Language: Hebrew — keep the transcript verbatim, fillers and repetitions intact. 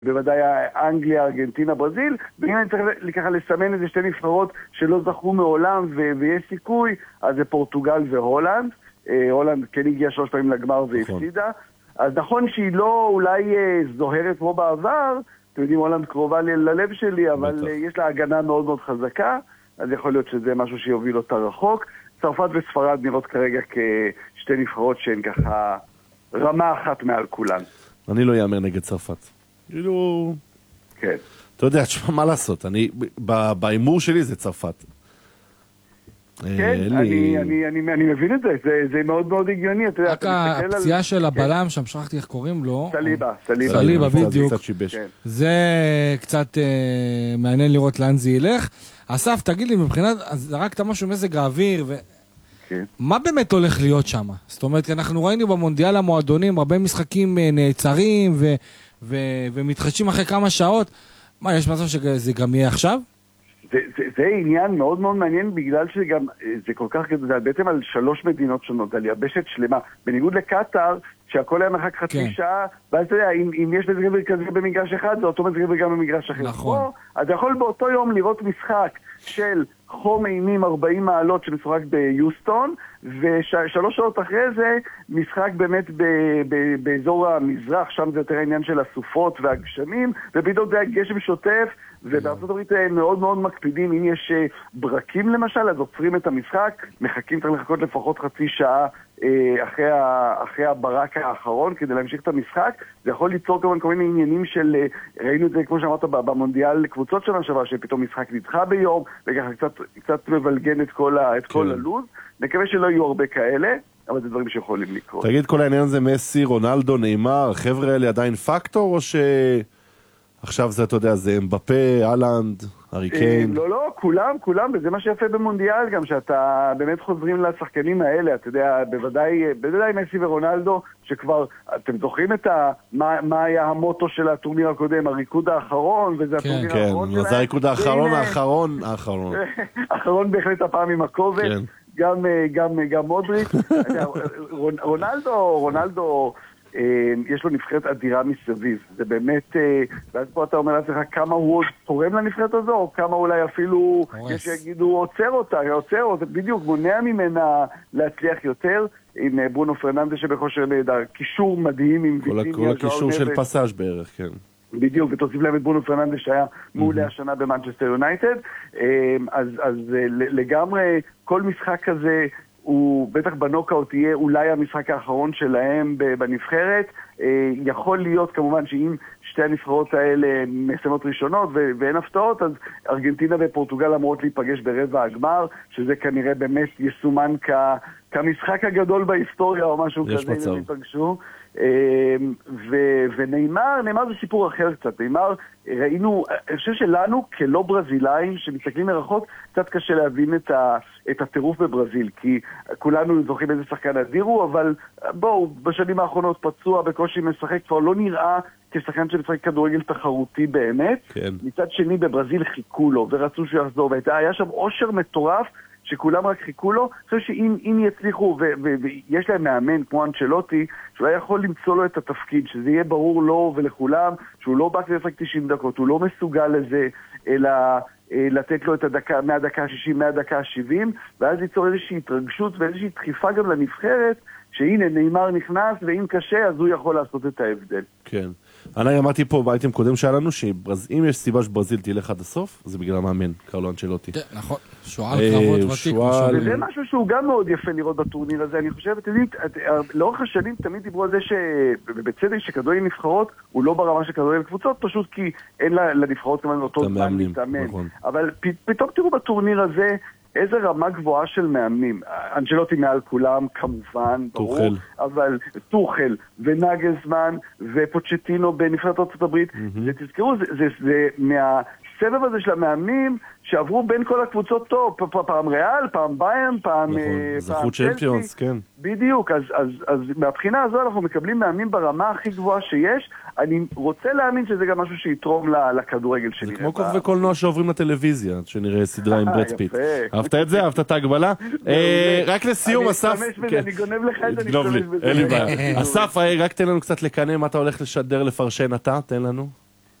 בוודאי אנגליה, ארגנטינה, ברזיל, ואם אני צריך ככה לסמן איזה שתי נבחרות שלא זכו מעולם ו- ויש סיכוי, אז זה פורטוגל והולנד. הולנד כן הגיעה שלוש פעמים לגמר והפסידה. אז נכון שהיא לא אולי זוהרת כמו בעבר, אתם יודעים, הולנד קרובה ללב שלי, אבל בטח. יש לה הגנה מאוד מאוד חזקה, אז יכול להיות שזה משהו שיוביל אותה רחוק. צרפת וספרד נראות כרגע כשתי נבחרות שהן ככה רמה אחת מעל כולן. אני לא יאמר נגד צרפת. כאילו... כן. אתה יודע, תשמע, מה לעשות? אני, באימור שלי זה צרפת. כן, אני, אני, אני, אני מבין את זה, זה, זה מאוד מאוד הגיוני. רק הפציעה של הבלם שם, שכחתי איך קוראים לו. סליבה, סליבה. סליבה, בדיוק. זה קצת מעניין לראות לאן זה ילך. אסף, תגיד לי, מבחינת, זרקת משהו מזג האוויר, מה באמת הולך להיות שם? זאת אומרת, אנחנו ראינו במונדיאל המועדונים, הרבה משחקים נעצרים ומתחדשים אחרי כמה שעות. מה, יש מצב שזה גם יהיה עכשיו? זה, זה, זה עניין מאוד מאוד מעניין, בגלל שגם זה כל כך גדול, זה בעצם על שלוש מדינות שונות, על יבשת שלמה, בניגוד לקטר, שהכל היה מרחק חצי כן. שעה, ואז אתה יודע, אם, אם יש מזג אוויר כזה במגרש אחד, זה אותו מזג אוויר גם במגרש אחר. נכון. פה, אז אתה יכול באותו יום לראות משחק של חום אימים ארבעים מעלות שמשחק ביוסטון, ושלוש שעות אחרי זה משחק באמת ב, ב, באזור המזרח, שם זה יותר העניין של הסופות והגשמים, ופתאום זה היה גשם שוטף, ובארצות הברית מאוד מאוד מקפידים, אם יש ברקים למשל, אז עוצרים את המשחק, מחכים, צריך לחכות לפחות חצי שעה אחרי, ה, אחרי הברק האחרון כדי להמשיך את המשחק. זה יכול ליצור כמובן כל מיני עניינים של, ראינו את זה כמו שאמרת במונדיאל קבוצות שנה שווה, שפתאום משחק נדחה ביום, וככה קצת, קצת מבלגן את כל, ה, את כן. כל הלוז. נקווה שלא יהיו הרבה כאלה, אבל זה דברים שיכולים לקרות. תגיד, כל העניין הזה מסי, רונלדו, ניימר, חבר'ה האלה עדיין פקטור, או שעכשיו זה, אתה יודע, זה אמבפה, הלנד, הארי קיין? לא, לא, כולם, כולם, וזה מה שיפה במונדיאל גם, שאתה באמת חוזרים לשחקנים האלה, אתה יודע, בוודאי, בוודאי מסי ורונלדו, שכבר, אתם זוכרים את ה... מה, מה היה המוטו של הטורניר הקודם, הריקוד האחרון, וזה כן, הטורניר כן, האחרון שלהם. כן, זה הריקוד האחרון, האחרון, האחרון. האחרון בהחלט הפעם עם הקובץ. כן. גם, גם, גם מודריץ'. רונלדו, רונלדו, יש לו נבחרת אדירה מסביב. זה באמת, ואז פה אתה אומר לעצמך כמה הוא עוד תורם לנבחרת הזו, או כמה אולי אפילו, יש שיגידו, עוצר אותה, עוצר אותה, בדיוק, מונע ממנה להצליח יותר, עם ברונו פרננדס שבכושר נהדר, קישור מדהים עם ויטיניה. כל הקישור של פסאז' בערך, כן. בדיוק, ותוסיף להם את ברונו פרננדס שהיה מעולה השנה במנצ'סטר יונייטד. אז, אז לגמרי כל משחק כזה הוא בטח בנוקאוט יהיה אולי המשחק האחרון שלהם בנבחרת. יכול להיות כמובן שאם שתי הנבחרות האלה מסיימות ראשונות ואין הפתעות, אז ארגנטינה ופורטוגל אמורות להיפגש ברבע הגמר, שזה כנראה באמת יסומן כ... כמשחק הגדול בהיסטוריה או משהו כזה, אם הם יפגשו. ו- וניימר, ניימר זה סיפור אחר קצת. ניימר, ראינו, אני חושב שלנו כלא ברזילאים שמסתכלים מרחוק, קצת קשה להבין את, ה- את הטירוף בברזיל, כי כולנו זוכרים איזה שחקן אדירו, אבל בואו, בשנים האחרונות פצוע בקושי משחק, כבר לא נראה כשחקן שמשחק כדורגל תחרותי באמת. כן. מצד שני בברזיל חיכו לו ורצו שהוא יחזור, והיה שם עושר מטורף שכולם רק חיכו לו. אני חושב שאם יצליחו ויש להם מאמן כמו אנצ'לוטי, שאולי יכול למצוא לו את התפקיד, שזה יהיה ברור לו ולכולם, שהוא לא בא כדי לשחק תשעים דקות, הוא לא מסוגל לזה, אלא לתת לו את הדקה, מהדקה ה-שישים, מהדקה ה-שבעים, ואז ליצור איזושהי התרגשות ואיזושהי דחיפה גם לנבחרת, שהנה ניימר נכנס, ואם קשה, אז הוא יכול לעשות את ההבדל. כן. אני אמרתי פה באייטם קודם שלנו, שאם יש סיבה שברזיל תלך עד הסוף, זה בגלל המאמן, קרלו אנצ'לוטי. נכון, שועל קרבות ותיק. וזה משהו שהוא גם מאוד יפה לראות בטורניר הזה. אני חושב, אתם יודעים, לאורך השנים תמיד דיברו על זה שבצדק שכדורגל נבחרות, הוא לא ברמה של כדורגל קבוצות, פשוט כי אין לנבחרות כמובן אותו זמן להתאמן. אבל פתאום תראו בטורניר הזה, איזה רמה גבוהה של מאמנים. אנצ'לוטי מעל כולם, כמובן, ברור, טוחל. אבל טוחל ונגלסמן ופוצ'טינו בנבחרת ארצות הברית, mm-hmm. ותזכרו, זה, זה, זה מהסבב הזה של המאמנים שעברו בין כל הקבוצות טוב, פעם ריאל, פעם ביירן, פעם... נכון, זכו צ'מפיונס, כן. בדיוק, אז, אז, אז מהבחינה הזו אנחנו מקבלים מאמנים ברמה הכי גבוהה שיש. אני רוצה להאמין שזה גם משהו שיתרום לכדורגל שלי. זה כמו כוכבי קולנוע שעוברים לטלוויזיה, שנראה סדרה עם ברד פיט. אהבת את זה? אהבת את ההגבלה? רק לסיום, אסף... אני גונב לך את זה, אני גנוב לי, אין לי בעיה. אסף, רק תן לנו קצת לקנה מה אתה הולך לשדר לפרשן אתה, תן לנו.